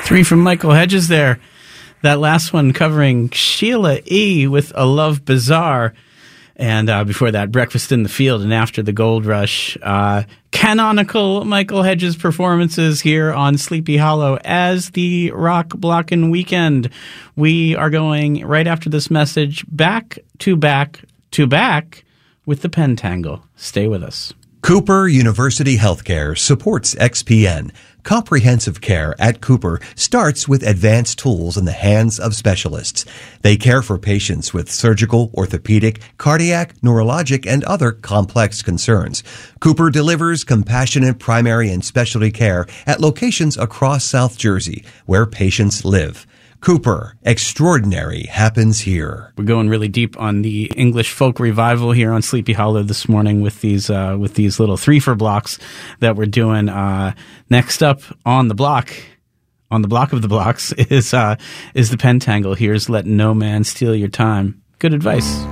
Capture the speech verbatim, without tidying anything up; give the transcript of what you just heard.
Three from Michael Hedges there. That last one covering Sheila E. with A Love Bizarre. And uh, before that, Breakfast in the Field and After the Gold Rush. Uh, canonical Michael Hedges performances here on Sleepy Hollow as the Rock Blockin' Weekend. We are going right after this message back to back to back with the Pentangle. Stay with us. Cooper University Healthcare supports X P N. Comprehensive care at Cooper starts with advanced tools in the hands of specialists. They care for patients with surgical, orthopedic, cardiac, neurologic, and other complex concerns. Cooper delivers compassionate primary and specialty care at locations across South Jersey where patients live. Cooper, extraordinary happens here. We're going really deep on the English folk revival here on Sleepy Hollow this morning with these uh, with these little three for blocks that we're doing. Uh, next up on the block, on the block of the blocks, is uh, is the Pentangle. Here's Let No Man Steal Your Time. Good advice.